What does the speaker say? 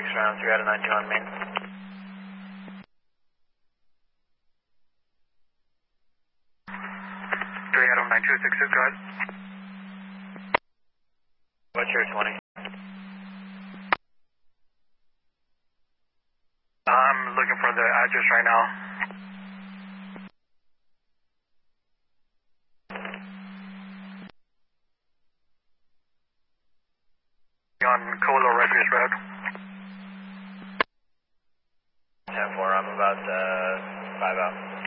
round 3 out of 92 on main. 3 out of 9266, go ahead. What's your 20? I'm looking for the address right now. On Colo Refuge Road. 10-4, I'm about 5 out.